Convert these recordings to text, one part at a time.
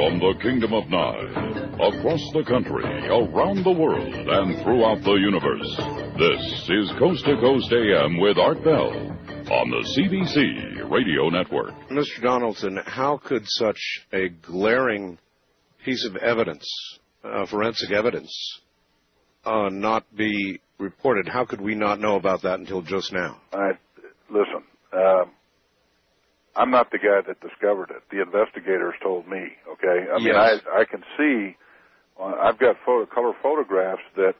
From the Kingdom of Nye, across the country, around the world, and throughout the universe, this is Coast to Coast AM with Art Bell on the CBC Radio Network. Mr. Donaldson, how could such a glaring piece of evidence, forensic evidence, not be reported? How could we not know about that until just now? Listen, I'm not the guy that discovered it. The investigators told me, okay? I mean, I can see, I've got color photographs that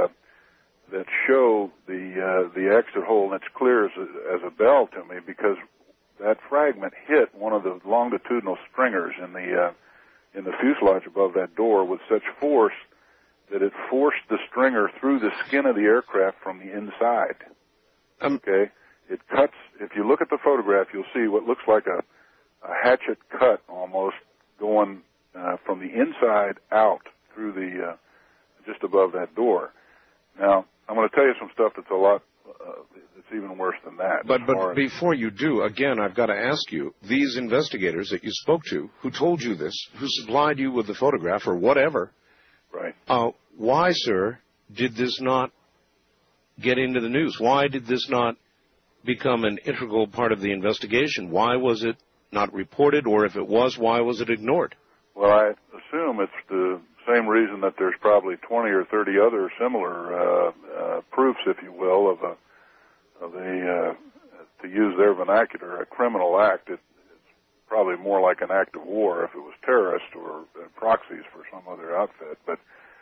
show the exit hole, and it's clear as a bell to me because that fragment hit one of the longitudinal stringers in the fuselage above that door with such force that it forced the stringer through the skin of the aircraft from the inside. Okay? It cuts, if you look at the photograph, you'll see what looks like a hatchet cut almost going from the inside out through the, just above that door. Now, I'm going to tell you some stuff that's a lot, it's even worse than that. But before you do, again, I've got to ask you, these investigators that you spoke to, who told you this, who supplied you with the photograph or whatever, right? Why, sir, did this not get into the news? Why did this not become an integral part of the investigation? Why was it not reported, or if it was, why was it ignored? Well, I assume it's the same reason that there's probably 20 or 30 other similar proofs, if you will, of a to use their vernacular, a criminal act. It's probably more like an act of war if it was terrorists or proxies for some other outfit. But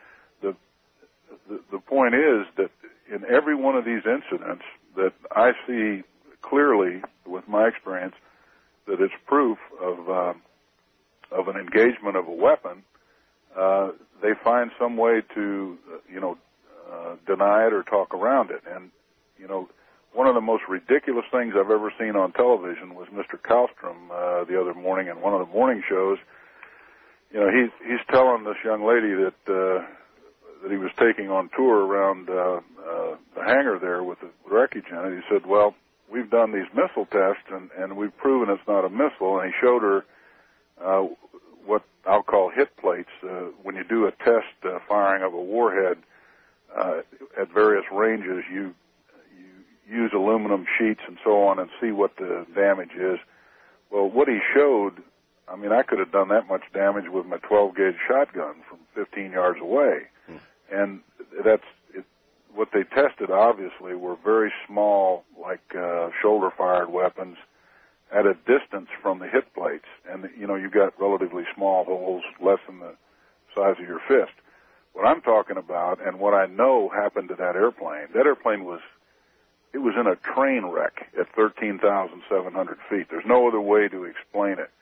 the point is that in every one of these incidents that I see clearly with my experience that it's proof of an engagement of a weapon, they find some way to, deny it or talk around it. And, one of the most ridiculous things I've ever seen on television was Mr. Kallstrom the other morning in one of the morning shows. He's telling this young lady that he was taking on tour around the hangar there with the wreckage in it. He said, well, we've done these missile tests, and we've proven it's not a missile. And he showed her what I'll call hit plates. When you do a test firing of a warhead at various ranges, you use aluminum sheets and so on and see what the damage is. Well, what he showed, I mean, I could have done that much damage with my 12-gauge shotgun from 15 yards away. And what they tested, obviously, were very small, like shoulder-fired weapons at a distance from the hit plates. And, you got relatively small holes, less than the size of your fist. What I'm talking about and what I know happened to that airplane was in a train wreck at 13,700 feet. There's no other way to explain it.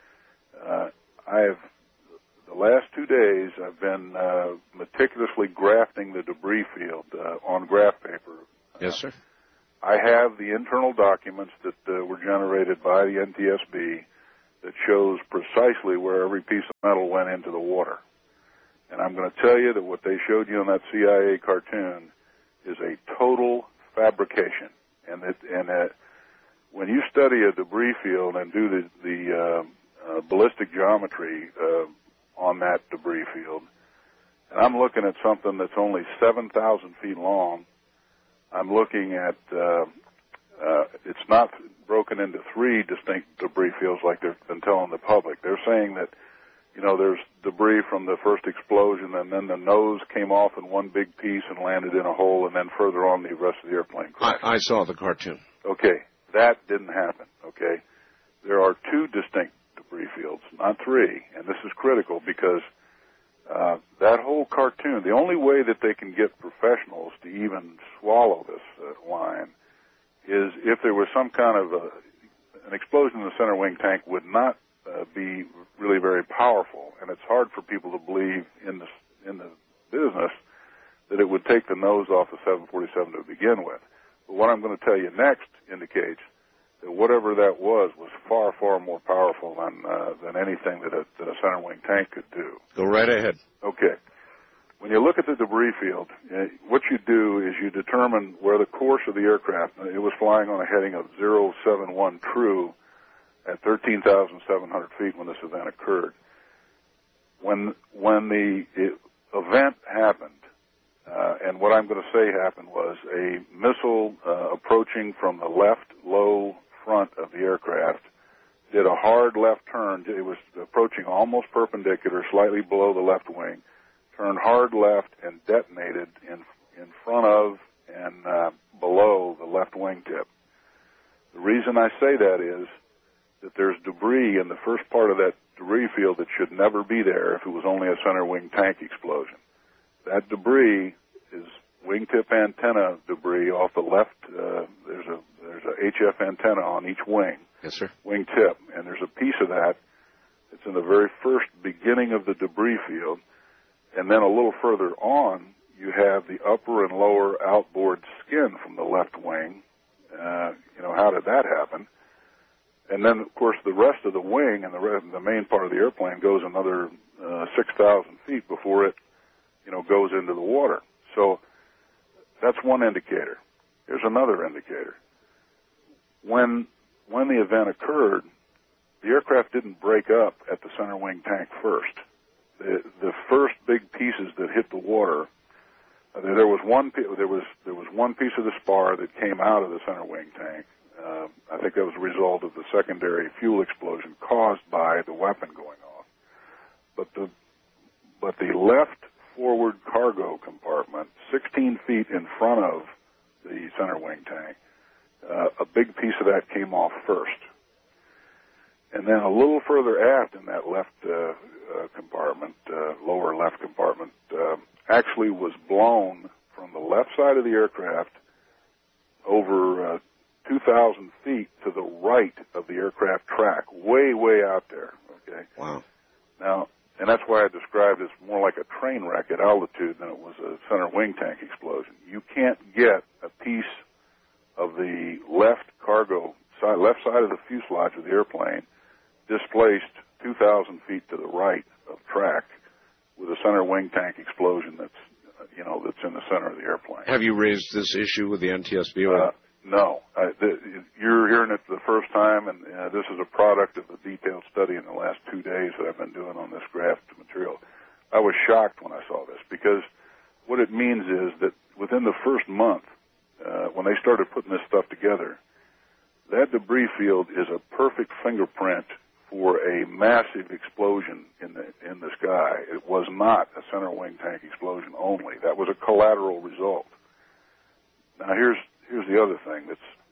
The last 2 days, I've been meticulously grafting the debris field on graph paper. Yes, sir. I have the internal documents that were generated by the NTSB that shows precisely where every piece of metal went into the water. And I'm going to tell you that what they showed you in that CIA cartoon is a total fabrication. And when you study a debris field and do the ballistic geometry on that debris field, and I'm looking at something that's only 7,000 feet long. I'm looking at, it's not broken into three distinct debris fields like they've been telling the public. They're saying that, there's debris from the first explosion, and then the nose came off in one big piece and landed in a hole, and then further on the rest of the airplane crashed. I saw the cartoon. Okay, that didn't happen, okay? There are two distinct debris fields, not three, and this is critical because that whole cartoon, the only way that they can get professionals to even swallow this line is if there was some kind of an explosion in the center wing tank would not be really very powerful, and it's hard for people to believe in the business that it would take the nose off the 747 to begin with. But what I'm going to tell you next indicates that whatever that was far, far more powerful than anything that a center wing tank could do. Go right ahead. Okay. When you look at the debris field, what you do is you determine where the course of the aircraft, it was flying on a heading of 071 true at 13,700 feet when this event occurred. when the event happened, and what I'm going to say happened was a missile approaching from the left low front of the aircraft did a hard left turn. It was approaching almost perpendicular, slightly below the left wing, turned hard left and detonated in front of and below the left wingtip. The reason I say that is that there's debris in the first part of that debris field that should never be there if it was only a center wing tank explosion. That debris is wingtip antenna debris off the left. There's a HF antenna on each wing. Yes, sir. Wingtip, and there's a piece of that that's in the very first beginning of the debris field, and then a little further on, you have the upper and lower outboard skin from the left wing. How did that happen? And then, of course, the rest of the wing and the main part of the airplane goes another 6,000 feet before it, goes into the water. So that's one indicator. Here's another indicator. When the event occurred, the aircraft didn't break up at the center wing tank first. The first big pieces that hit the water, there was one piece of the spar that came out of the center wing tank. I think that was a result of the secondary fuel explosion caused by the weapon going off. But the left forward cargo compartment, 16 feet in front of the center wing tank, a big piece of that came off first. And then a little further aft in that left compartment, lower left compartment, actually was blown from the left side of the aircraft over 2,000 feet to the right of the aircraft track, way, way out there. Okay. Wow. Now, and that's why I described it as more like a train wreck at altitude than it was a center wing tank explosion. You can't get a piece of the left side of the fuselage of the airplane displaced 2,000 feet to the right of track with a center wing tank explosion that's in the center of the airplane. Have you raised this issue with the NTSB? No. You're hearing it for the first time, and this is a product of a detailed study in the last 2 days that I've been doing on this graphed material. I was shocked when I saw this, because what it means is that within the first month, when they started putting this stuff together, that debris field is a perfect fingerprint for a massive explosion in the sky. It was not a center wing tank explosion only. That was a collateral result. Now here's the other thing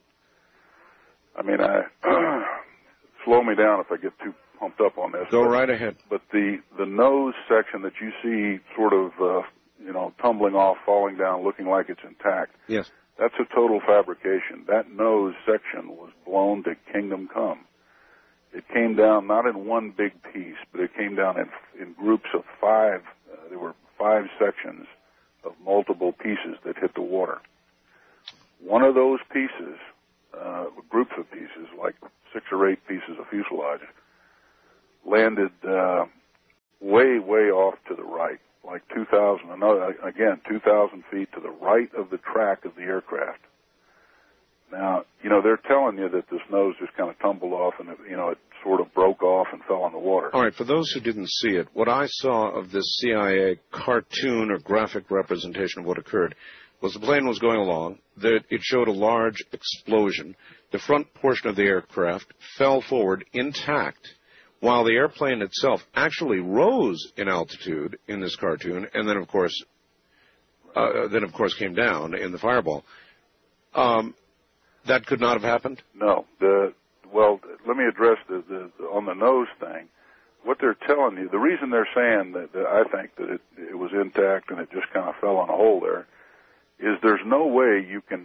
slow me down if I get too pumped up on this. Go right ahead. But the nose section that you see sort of, tumbling off, falling down, looking like it's intact. Yes. That's a total fabrication. That nose section was blown to kingdom come. It came down not in one big piece, but it came down in groups of five. There were 5 sections of multiple pieces that hit the water. One of those pieces, groups of pieces, like 6 or 8 pieces of fuselage, landed way, way off to the right, like 2,000 feet to the right of the track of the aircraft. Now, they're telling you that this nose just kind of tumbled off and, it sort of broke off and fell in the water. All right, for those who didn't see it, what I saw of this CIA cartoon or graphic representation of what occurred was the plane was going along, that it showed a large explosion. The front portion of the aircraft fell forward intact, while the airplane itself actually rose in altitude in this cartoon, and then of course came down in the fireball. That could not have happened? No. Let me address on the nose thing. What they're telling you, the reason they're saying that I think that it was intact and it just kind of fell in a hole there, is there's no way you can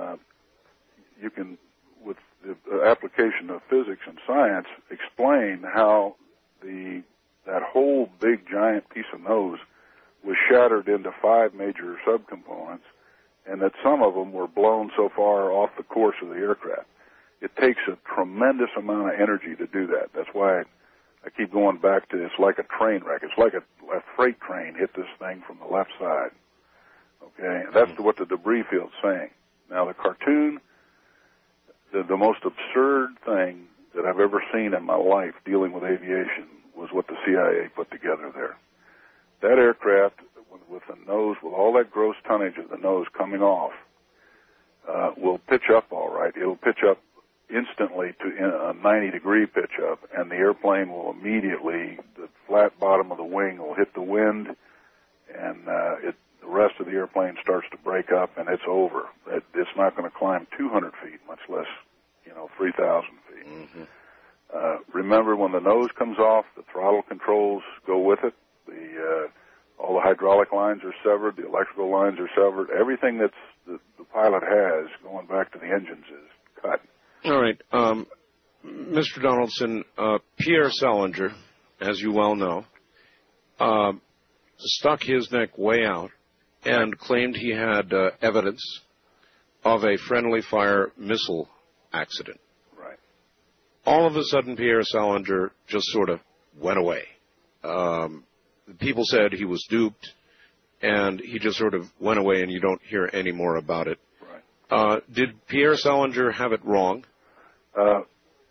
with the application of physics and science explain how that whole big giant piece of nose was shattered into 5 major subcomponents, and that some of them were blown so far off the course of the aircraft. It takes a tremendous amount of energy to do that. That's why I keep going back to it's like a train wreck. It's like a freight train hit this thing from the left side. Okay, and that's what the debris field's saying. Now, the cartoon, the most absurd thing that I've ever seen in my life dealing with aviation was what the CIA CIA put together there. That aircraft, with the nose, with all that gross tonnage of the nose coming off, will pitch up all right. It'll pitch up instantly to a 90-degree pitch up, and the airplane will immediately, the flat bottom of the wing will hit the wind, and the rest of the airplane starts to break up, and it's over. It's not going to climb 200 feet, much less, 3,000 feet. Mm-hmm. Remember, when the nose comes off, the throttle controls go with it. All the hydraulic lines are severed. The electrical lines are severed. Everything that's the pilot has going back to the engines is cut. All right. Mr. Donaldson, Pierre Salinger, as you well know, stuck his neck way out and claimed he had evidence of a friendly fire missile accident. Right. All of a sudden, Pierre Salinger just sort of went away. People said he was duped, and he just sort of went away, and you don't hear any more about it. Right. Did Pierre Salinger have it wrong? The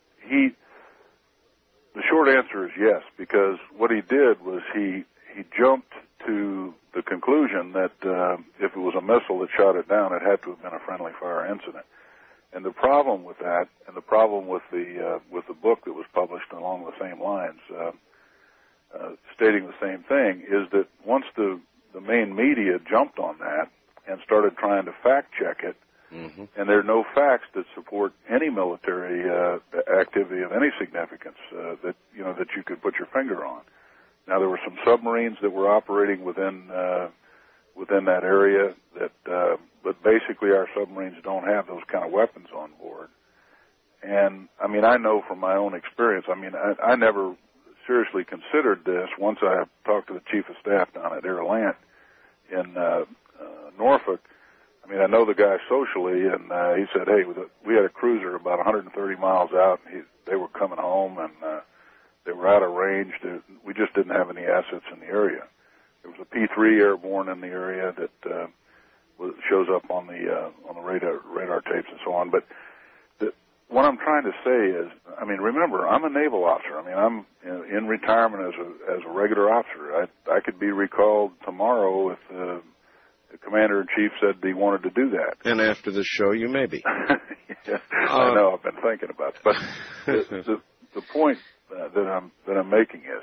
short answer is yes, because what he did was he jumped to the conclusion that if it was a missile that shot it down, it had to have been a friendly fire incident. And the problem with that, and the problem with the book that was published along the same lines, stating the same thing, is that once the main media jumped on that and started trying to fact check it, mm-hmm. and there are no facts that support any military activity of any significance that you could put your finger on. Now, there were some submarines that were operating within that area but basically our submarines don't have those kind of weapons on board. And I mean, I know from my own experience. I mean, I never seriously considered this once I talked to the chief of staff down at Air Land in Norfolk. I mean, I know the guy socially, and he said, hey, we had a cruiser about 130 miles out, and they were coming home, and they were out of range. We just didn't have any assets in the area. There was a P-3 airborne in the area that shows up on the radar tapes and so on. But what I'm trying to say is, I mean, remember, I'm a naval officer. I mean, I'm in retirement as a regular officer. I could be recalled tomorrow if the commander-in-chief said he wanted to do that. And after this show, you may be. Yeah, I know. I've been thinking about it. But the point that I'm making is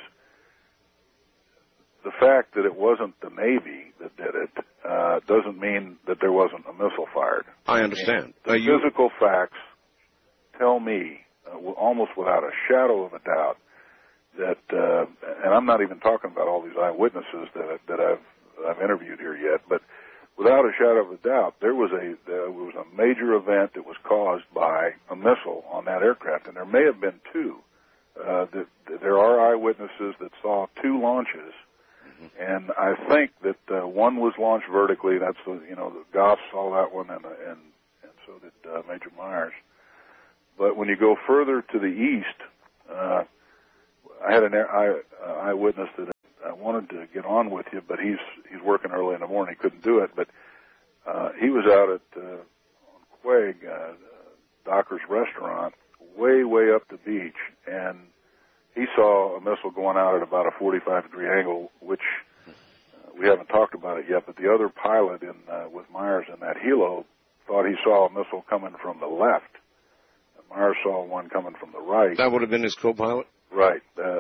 the fact that it wasn't the Navy that did it doesn't mean that there wasn't a missile fired. I understand. The physical facts tell me, almost without a shadow of a doubt, that, and I'm not even talking about all these eyewitnesses that I've interviewed here yet, but without a shadow of a doubt, there was a major event that was caused by a missile on that aircraft, and there may have been two. There are eyewitnesses that saw two launches, mm-hmm. and I think that one was launched vertically. That's the Goff saw that one, and so did Major Myers. But when you go further to the east, I had an eyewitness that I wanted to get on with you, but he's working early in the morning. He couldn't do it. But he was out at on Quag, Docker's Restaurant, way up the beach, and he saw a missile going out at about a 45-degree angle, which we haven't talked about it yet. But the other pilot with Myers in that helo thought he saw a missile coming from the left. Myers saw one coming from the right. That would have been his co-pilot? Right.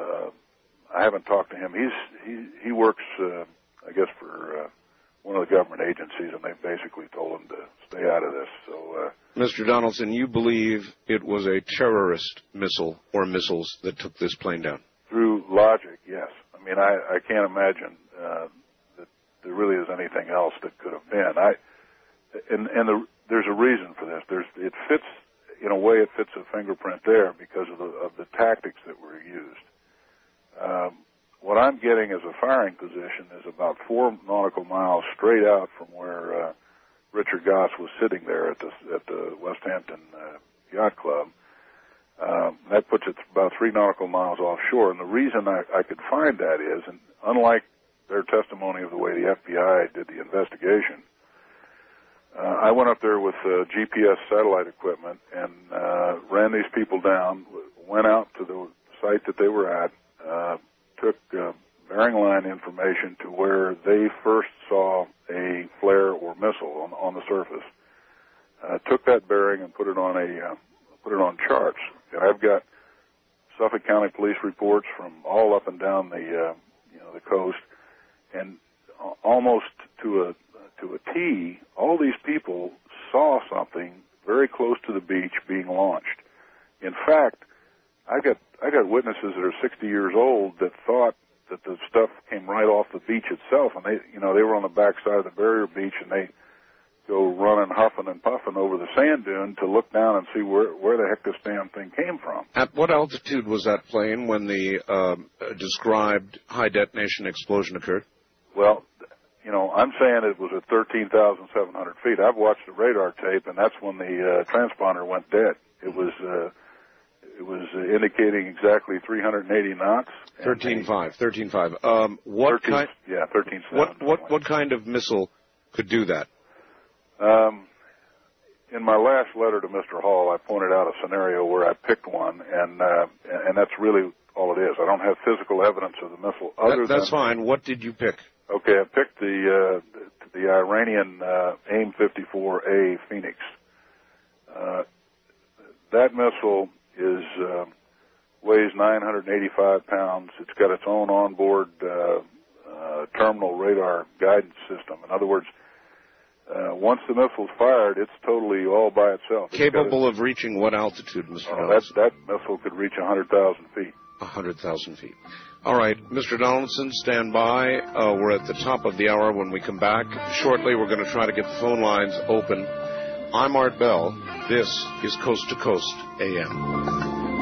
I haven't talked to him. He works, I guess, for one of the government agencies, and they basically told him to stay out of this. So, Mr. Donaldson, you believe it was a terrorist missile or missiles that took this plane down? Through logic, yes. I mean, I can't imagine that there really is anything else that could have been. There's a reason for this. It fits. In a way, it fits a fingerprint there because of the tactics that were used. What I'm getting as a firing position is about 4 nautical miles straight out from where Richard Goss was sitting there at the West Hampton Yacht Club. That puts it about 3 nautical miles offshore. And the reason I could find that is, and unlike their testimony of the way the FBI did the investigation, I went up there with GPS satellite equipment and ran these people down, went out to the site that they were at, took bearing line information to where they first saw a flare or missile on the surface. Took that bearing and put it on charts. And I've got Suffolk County Police reports from all up and down the coast, and almost to a T, all these people saw something very close to the beach being launched. In fact, I got witnesses that are 60 years old that thought that the stuff came right off the beach itself, and they were on the backside of the barrier beach, and they go running, huffing and puffing over the sand dune to look down and see where the heck this damn thing came from. At what altitude was that plane when the described high detonation explosion occurred? Well, I'm saying it was at 13,700 feet. I've watched the radar tape, and that's when the transponder went dead. It was indicating exactly 380 knots. 13.5. What kind? Yeah, 13.7. What kind of missile could do that? In my last letter to Mr. Hall, I pointed out a scenario where I picked one, and that's really all it is. I don't have physical evidence of the missile. That's fine. What did you pick? Okay, I picked the Iranian AIM-54A Phoenix. That missile weighs 985 pounds. It's got its own onboard terminal radar guidance system. In other words, once the missile's fired, it's totally all by itself. Capable of reaching what altitude, Mr. Donaldson? That missile could reach 100,000 feet. 100,000 feet. All right, Mr. Donaldson, stand by. We're at the top of the hour. When we come back shortly, we're going to try to get the phone lines open. I'm Art Bell. This is Coast to Coast AM.